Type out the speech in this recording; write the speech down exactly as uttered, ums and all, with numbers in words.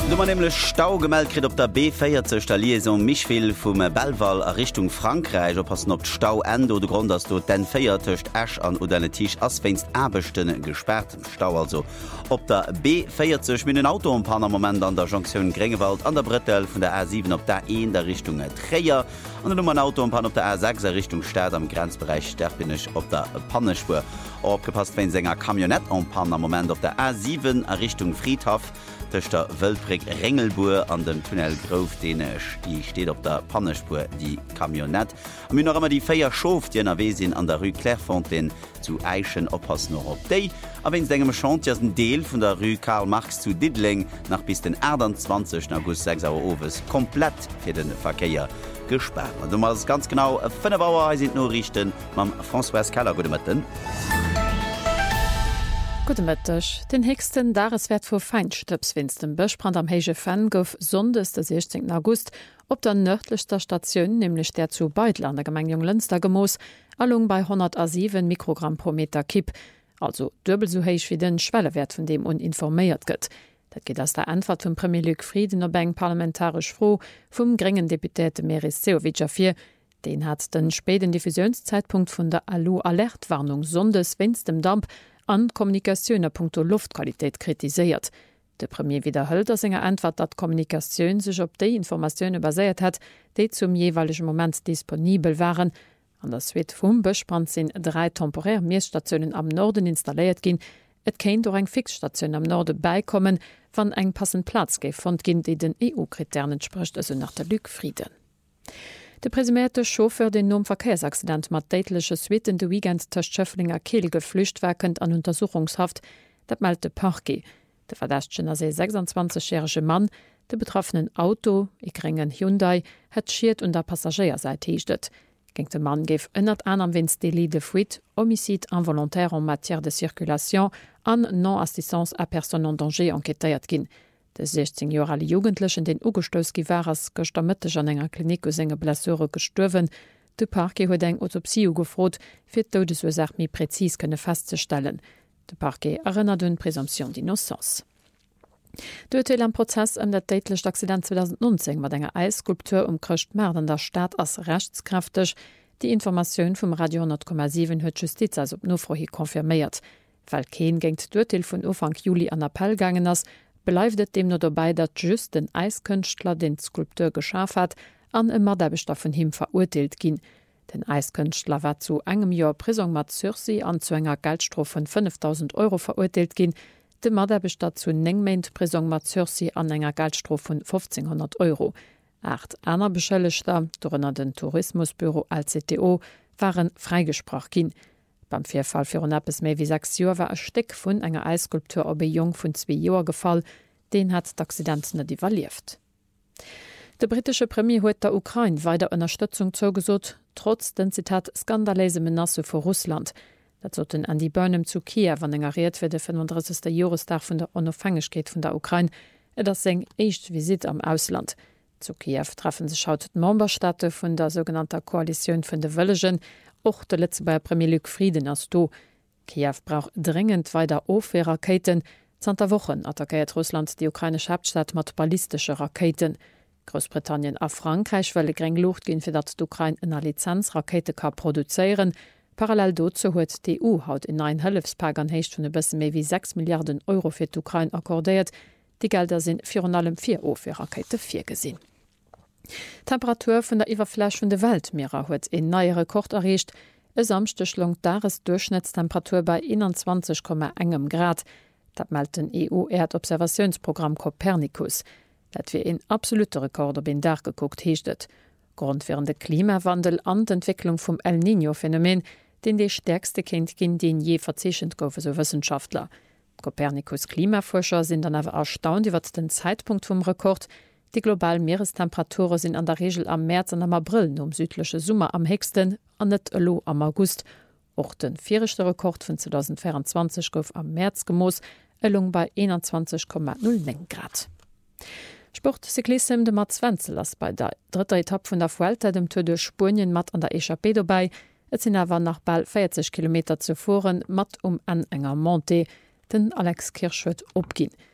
Du man nämlich Stau gemeldet kriegt op der B vierzig der Liaison Michville vom Belval Richtung Frankreich, ob passen op Stau endo de Grund, dass du den feiertcht Ash an oder den Tisch asfängst Abestünde gesperrt im Stau also. Op der B vierzig mit den Auto ein paar Moment an der Jonction Grengewald an der Brettel von der A sieben op der E der Richtung Träger und dann ein Auto ein paar op der A sechs Richtung Stadt am Grenzbereich der bin ich op der Pannespur. Aufgepasst wenn Sänger Kamionett ein paar Moment auf der A sieben Richtung Friedhof. Der Wölbrig Rengelbur an dem Tunnel Grove Dänisch, die steht auf der Pannespur, die Kamionett. Und wir noch immer die Feier Schoft, die in der Wesen an der Rue Clairefontaine zu Eichen oppassen noch auf die. Aber wenn es denken wir schon, dass ein Teil von der Rue Karl Marx zu Diddling nach bis den einundzwanzigsten August sechs Uhr Oves komplett für den Verkehr gesperrt. Und du machst ganz genau fünf Uhr sind nur richten mit François Keller. Guten Morgen. Gutech den hegsten Dareswert vu Feinstöpswinstem Bëchbrand am Hege Fan gouf sondes der sechzehnten August op der nördlichster Station, nämlich der zu Beutler der Gemeinde Lünster Gemoos, allung bei hundertsieben Mikrogramm pro Meter Kipp, also dubel so heich wie den Schwellewert von dem uninformiert gëtt. Dat geht aus der Antwort vum Premier Luc Friedener Bank parlamentarisch froh vum geringen Deputéte Meris Seovic-Afir, den hat den späten Diffusionszeitpunkt vun der Alu-Alertwarnung sondes winstem Damp an Kommunikationun punkto Luftqualität kritisiert. De Premier wiederhölt as enger Antwort, dat Kommunikationun sech op déi Informationune baséiert hat, déi zum jeweiligen Moment disponibel waren. An der Suite vum Bëchbrand sinn drei temporär Meesstationen am Norden installiert ginn. Et kéint do eng Fixstation am Norde beikommen, wann eng passend Platz géif fand ginn, déi den E U-Kriterien entspricht eso nach der Lück Frieden. De präsumierte Chauffeur den nom Verkehrsaccident mat deitleche Suiten de Weekend ter Schöfflinger Kehl geflücht werkend an Untersuchungshaft, dat meldte Parquet. De verdächtchen as se sechsundzwanzigjährige Mann, de betroffenen Auto, e geringen Hyundai, het schiert und der Passagierseite hiechtet. Geng de Mann geif ënnert an am Winstdeli de fuite, homicide involontaire en matière de circulation an non-assistance à personne en danger enquêtéiert ginn. De sechzehn Jahre alte Jugendlichen den ugestoss gewars gestammettech an enger Klinik u senge Blesseure gestuerwen. De Parquet huet eng Autopsie gefrot, fir d'Todesursach mi präzis kënne festzustellen. De Parquet erinnert un Präsumption d'innocence. Doetel am Prozess an der deitlecht Accident zweitausendneunzehn mat enger Eisskulptur um Krcht Merd an der Staat ass rechtskräftig. Die Informationoun vum Radio hundert Komma sieben huet Justiz als op Nofrohi konfirméiert. Weil Keen géint Doetel vun Ufang Juli an Appell gangen ass, beleifdet dem nur dabei, dat just den Eiskünstler den Skulpteur geschaf hat, an e Mordbestoff von him verurteilt ginn. Den Eiskünstler war zu engem Jahr Prisung mat Sursi an zu enger Geldstrof von fünftausend Euro verurteilt ginn, de Mordbestoff zu Nengmeint Prisung mat Sursi an enger Geldstrof von fünfzehnhundert Euro. Acht aner Beschëllegter, dorënner den Tourismusbüro L C T O, waren freigesprach ginn. Beim Vierfall fir un appes méi wie sechs Joer war e Steck vun enger Eisskulptur op e Jong vun zwei Joer gefall, den hat d'Accident net evaluiert. De britische Premier huet der Ukraine weiter Unterstützung zogesot, trotz den Zitat skandalese Menace vor Russland. Dat soten an die Börnem zu Kiew annengeriert fir de fünfunddreißigsten Jahrestag vun der Unabhängigkeit vun der Ukraine, et as seng echt Visit am Ausland. Zu Kiew treffen se schaut Memberstaaten vun der sogenannter Koalition vun de Wëllegen, och der letzte bei Premier Luc Frieden as do. Kiew braucht dringend weiter Ofwehrraketen. Zter Wochen attackiert Russland die ukrainische Hauptstadt mat ballistische Raketen. Großbritannien a Frankreich welle greng Luft gin fir dat d'Ukraine ennner Lizenzrakete ka produzieren. Parallel dozu huet D E U haut in ein Hëllefspagern hecht vun e bëssen méi wie sechs Milliarden Euro fir d'Ukraine akkordiert. Die Gelder sind vir allem vier Ofwehrrakete vier gesinn. Temperatur vun der Iwerfläch vun de Weltmeerer huet en neie Rekord erreicht. E samchte schlung dares Durchschnittstemperatur bei einundzwanzig Komma eins Grad. Dat meldt den E U-Erdobservationsprogramm Copernicus. Dat wie en absolute Rekord op en Dach geguckt heechtet. Grund wären de Klimawandel an d'Entwicklung vum El Niño-Phänomen, den de stärkste Kind ginn den je verzeechent goufe so Wissenschaftler. Copernicus Klimaforscher sind dann awer erstaunt iwwer den Zeitpunkt vum Rekord. Die globalen Meerestemperaturen sind an der Regel am März und am April um südliche Summer am höchsten, an net lo am August. Auch den vierigste Rekord von zweitausendvierundzwanzig gouf am März gemoos, Ellung bei einundzwanzig Komma null Grad. Sportcyklism de Mats Wenzel ass bei der dritter Etappe von der Vuelta dem Tour de Spanien mat an der Etappe dabei. Et sind awer nach bald vierzig Kilometer zu fuhren, mat um en enger Monte, den Alex Kirsch huet opginn.